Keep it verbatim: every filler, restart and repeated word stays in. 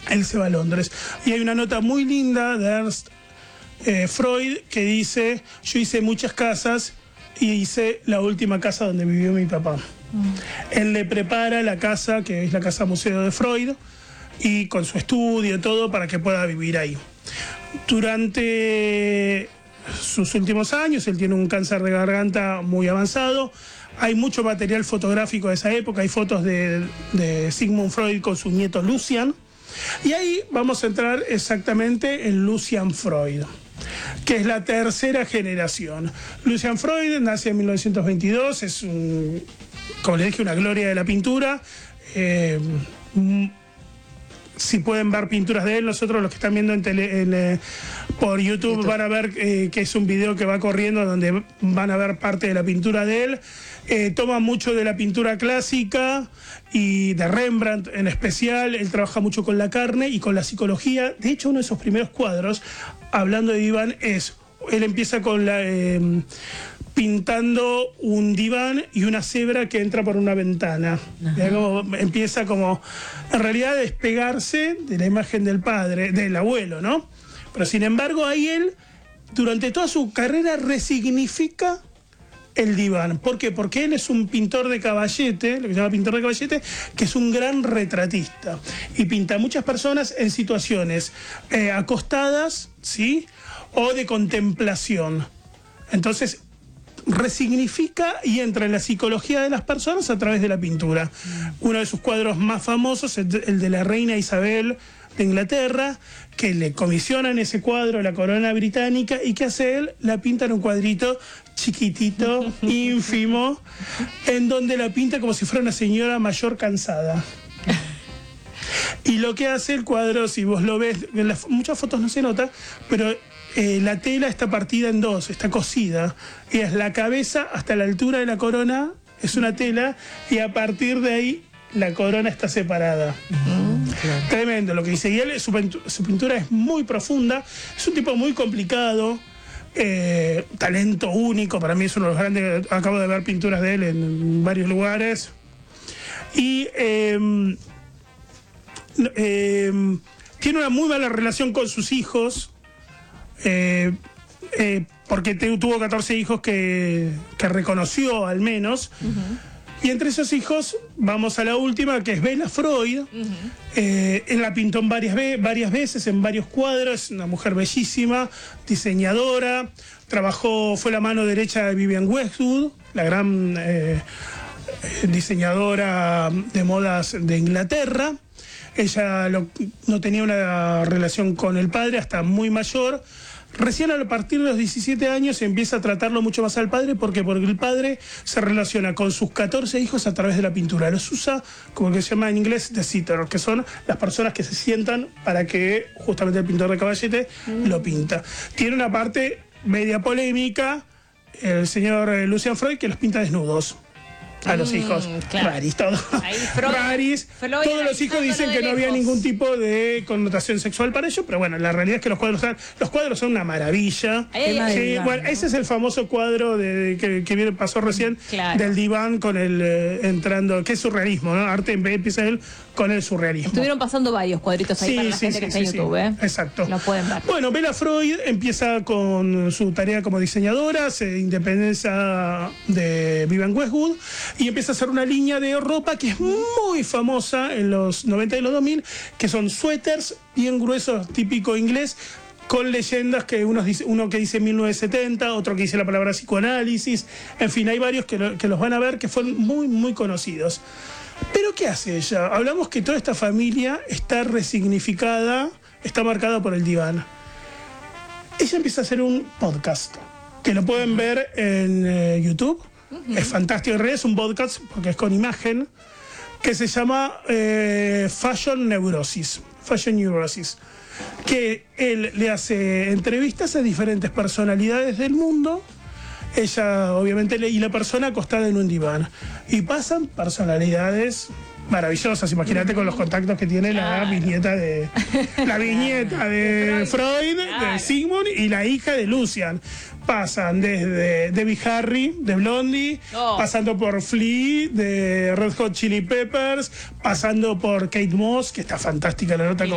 él se va a Londres. Y hay una nota muy linda de Ernst eh, Freud que dice, yo hice muchas casas y hice la última casa donde vivió mi papá. Mm. Él le prepara la casa, que es la casa museo de Freud, y con su estudio y todo para que pueda vivir ahí. Durante sus últimos años, él tiene un cáncer de garganta muy avanzado. Hay mucho material fotográfico de esa época, hay fotos de, de Sigmund Freud con su nieto Lucian. Y ahí vamos a entrar exactamente en Lucian Freud, que es la tercera generación. Lucian Freud nace en mil novecientos veintidós, es, un, como les dije, una gloria de la pintura. Eh, si pueden ver pinturas de él, nosotros los que están viendo en tele, en, eh, por YouTube, YouTube van a ver eh, que es un video que va corriendo donde van a ver parte de la pintura de él. Eh, toma mucho de la pintura clásica y de Rembrandt en especial. Él trabaja mucho con la carne y con la psicología. De hecho, uno de sus primeros cuadros, hablando de diván, es, él empieza con la... Eh, pintando un diván y una cebra que entra por una ventana. Como, empieza como, en realidad, a despegarse de la imagen del padre, del abuelo, ¿no? Pero sin embargo, ahí él, durante toda su carrera, resignifica el diván. ¿Por qué? Porque él es un pintor de caballete, lo que se llama pintor de caballete, que es un gran retratista. Y pinta a muchas personas en situaciones eh, acostadas, ¿sí? O de contemplación. Entonces, resignifica y entra en la psicología de las personas a través de la pintura. Uno de sus cuadros más famosos es el de la reina Isabel de Inglaterra, que le comisionan ese cuadro, la corona británica, y que hace él, la pinta en un cuadrito chiquitito, ínfimo, en donde la pinta como si fuera una señora mayor cansada. Y lo que hace el cuadro, si vos lo ves, en las muchas fotos no se nota, pero Eh, la tela está partida en dos, está cosida, y es la cabeza hasta la altura de la corona, es una tela, y a partir de ahí la corona está separada. Mm, claro. Tremendo lo que dice. Y él, su, su pintura es muy profunda, es un tipo muy complicado, eh, talento único, para mí es uno de los grandes, acabo de ver pinturas de él en varios lugares. Y eh, eh, tiene una muy mala relación con sus hijos. Eh, eh, porque te, tuvo catorce hijos que, que reconoció al menos. Uh-huh. Y entre esos hijos vamos a la última, que es Bella Freud. Uh-huh. eh, él la pintó en varias, ve varias veces en varios cuadros, una mujer bellísima, diseñadora, trabajó, fue la mano derecha de Vivienne Westwood, la gran eh, diseñadora de modas de Inglaterra. Ella lo, no tenía una relación con el padre hasta muy mayor. Recién a partir de los diecisiete años empieza a tratarlo mucho más al padre. ¿Por qué? Porque el padre se relaciona con sus catorce hijos a través de la pintura. Los usa, como que se llama en inglés, the sitter, que son las personas que se sientan para que justamente el pintor de caballete mm. lo pinta. Tiene una parte media polémica, el señor Lucian Freud, que los pinta desnudos a los hijos. Mm, claro. Raris, todo. Ahí, Freud, Raris. Freud, todos los hijos dicen que no había ningún tipo de connotación sexual para ellos, pero bueno, la realidad es que los cuadros son, los cuadros son una maravilla. Ahí, ahí, sí, diván, bueno, ¿no? Ese es el famoso cuadro de, que, que pasó recién, claro, del diván con el eh, entrando, que es surrealismo, ¿no? Arte empieza él con el surrealismo. Estuvieron pasando varios cuadritos ahí, sí, para la sí, gente sí, que está sí, en YouTube, sí. ¿eh? Exacto. Lo pueden ver. Bueno, Bella Freud empieza con su tarea como diseñadora, se independencia de Vivienne Westwood y empieza a hacer una línea de ropa que es muy famosa en los noventa y los dos mil, que son suéteres bien gruesos, típico inglés, con leyendas que uno dice, uno que dice mil novecientos setenta, otro que dice la palabra psicoanálisis, en fin, hay varios que, lo, que los van a ver que fueron muy, muy conocidos. Pero ¿qué hace ella? Hablamos que toda esta familia está resignificada, está marcada por el diván. Ella empieza a hacer un podcast, que lo pueden ver en eh, YouTube. Uh-huh. Es fantástico, en realidad es un podcast, porque es con imagen, que se llama eh, Fashion Neurosis, Fashion Neurosis, que él le hace entrevistas a diferentes personalidades del mundo. Ella, obviamente, y la persona acostada en un diván. Y pasan personalidades maravillosas. Imagínate con los contactos que tiene la bisnieta de la bisnieta de Freud, de Sigmund, y la hija de Lucian. Pasan desde Debbie Harry, de Blondie, oh. pasando por Flea, de Red Hot Chili Peppers, pasando por Kate Moss, que está fantástica la nota.